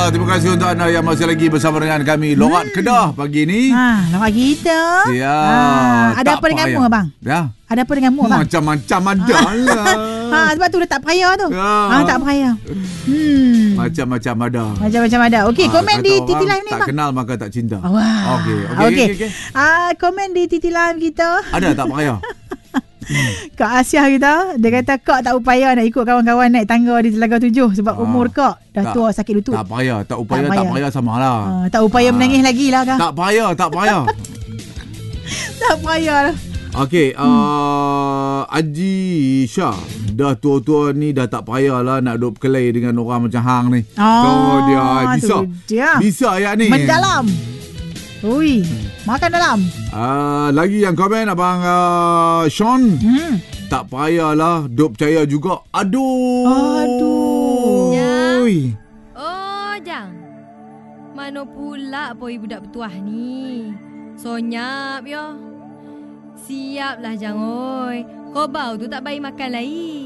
terima kasih untuk anda yang masih lagi bersama dengan kami Lorat Kedah pagi ni. Lorat kita. Ya. Ada apa denganmu abang? Ya. Ada apa denganmu abang? Macam-macam ada lah. Sebab tu dia tak percaya tu. Tak percaya. Macam-macam ada. Macam-macam ada. Okey, komen di TT Live ni tak bang. kenal maka tak cinta. Okey. Komen di TT Live kita. Ada tak percaya? Kak Asyah kita, dia kata kak tak upaya nak ikut kawan-kawan naik tangga di Telaga 7 sebab umur kak dah tua sakit lutut. Tak payah, tak upaya samalah. Tak upaya menangis lagi lah kak. Tak payah. Tak payah lah. Okey, Haji Syah dah tua-tua ni dah tak payahlah nak duduk berkelahi dengan orang macam hang ni. Dia bisa ya ni. Mendalam. Ui, makan dalam. Lagi yang komen abang Sean. Tak payahlah duk percaya juga. Aduh. Jang. Oh, Jang. Mana pula boy budak petuah ni? Sonyap yo. Siaplah Jang oi. Kau bau tu tak bayi makan lagi.